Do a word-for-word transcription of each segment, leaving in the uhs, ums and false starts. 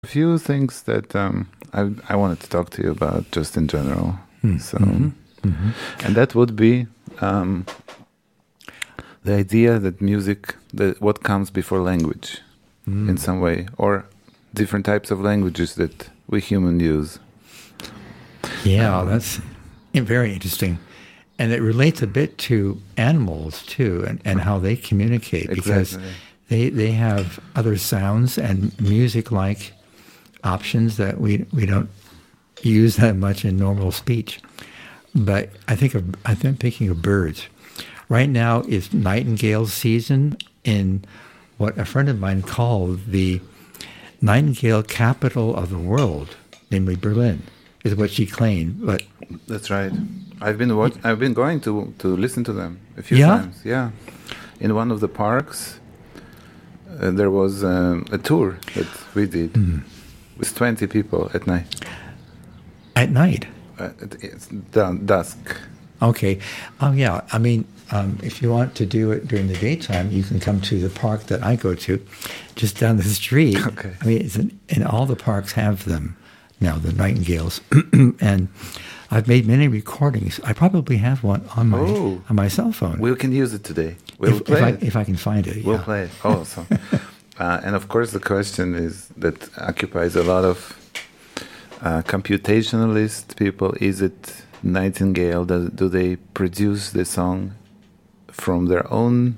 A few things that um, I I wanted to talk to you about just in general. Mm. So, Mm-hmm. Mm-hmm. and that would be um, the idea that music, that what comes before language, Mm. in some way, or different types of languages that we human use. Yeah, Um, that's very interesting. And it relates a bit to animals, too, and, and how they communicate. Because Exactly. they, they have other sounds and music-like options that we we don't use that much in normal speech. But I think of, I think thinking of birds. Right now is nightingale season in what a friend of mine called the nightingale capital of the world, namely Berlin, is what she claimed. But That's right. I've been watch- I've been going to, to listen to them a few Yeah? times. Yeah, in one of the parks, uh, there was um, a tour that we did with twenty people at night. at night, Uh, it, it's dun- dusk. okay. Oh, yeah. I mean, um, if you want to do it during the daytime, you can come to the park that I go to, just down the street. Okay. I mean, it's in, and all the parks have them now, the nightingales. And I've made many recordings. I probably have one on my Oh. on my cell phone. We can use it today. We'll if, play if I, it. if I can find it. We'll yeah. play it. Awesome. uh, and of course, the question is that occupies a lot of uh, computationalist people. Is it Nightingale? Do, do they produce the song from their own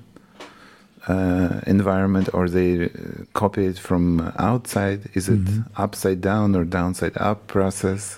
uh, environment, or they uh, copy it from outside? Is it upside down or downside up process?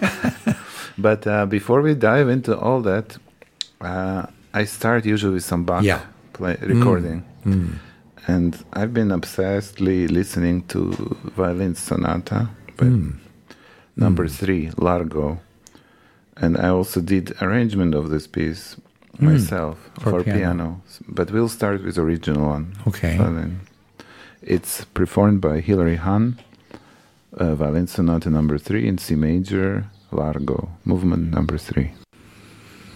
But uh, before we dive into all that, uh, I start usually with some Bach Yeah. play, recording. Mm. And I've been obsessedly listening to Violin Sonata, but Mm. number three, Largo. And I also did arrangement of this piece myself For for, piano. piano. But we'll start with the original one. Okay. Violin. It's performed by Hilary Hahn, uh, Violin Sonata number three in C major, Largo, movement number three.